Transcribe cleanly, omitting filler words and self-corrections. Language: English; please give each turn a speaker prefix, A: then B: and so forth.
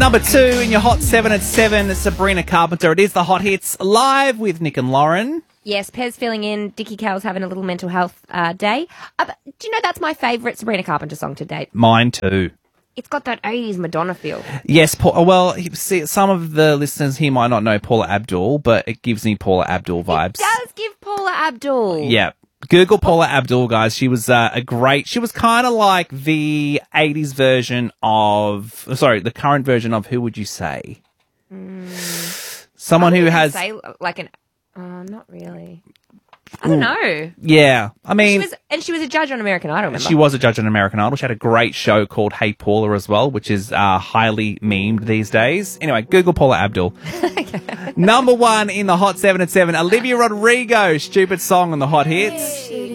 A: Number 2 in your Hot 7 at 7, Sabrina Carpenter. It is the Hot Hits live with Nick and Lauren.
B: Yes, Pez filling in. Dickie Cale's having a little mental health day. But do you know that's my favourite Sabrina Carpenter song to date?
A: Mine too.
B: It's got that 80s Madonna feel.
A: Yes, well, see, some of the listeners here might not know Paula Abdul, but it gives me Paula Abdul vibes.
B: It does give Paula Abdul.
A: Yeah. Google Paula Abdul, guys. She was she was kind of like the 80s version the current version of Who Would You Say? Someone who has...
B: Say like an... not really. I don't know.
A: Yeah. I mean...
B: She was a judge on American Idol, remember?
A: She was a judge on American Idol. She had a great show called Hey Paula as well, which is highly memed these days. Anyway, Google Paula Abdul. Number 1 in the Hot 7 at 7, Olivia Rodrigo, Stupid Song on the Hot Hits.